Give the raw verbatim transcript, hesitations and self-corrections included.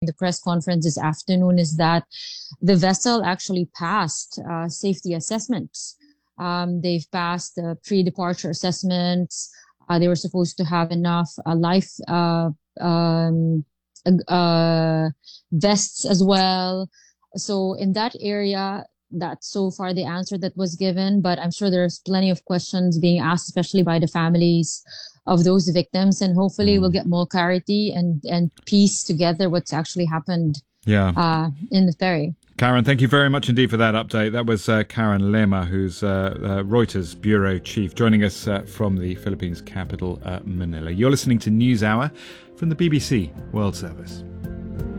the press conference this afternoon is that the vessel actually passed uh, safety assessments. Um, they've passed the pre-departure assessments. Uh, they were supposed to have enough uh, life uh, um, uh, vests as well. So in that area, that's so far the answer that was given, but I'm sure there's plenty of questions being asked, especially by the families of those victims, and hopefully mm. we'll get more clarity and, and piece together what's actually happened yeah. uh, in the ferry. Karen, thank you very much indeed for that update. That was uh, Karen Lema, who's uh, uh, Reuters bureau chief, joining us uh, from the Philippines capital, uh, Manila. You're listening to NewsHour from the B B C World Service.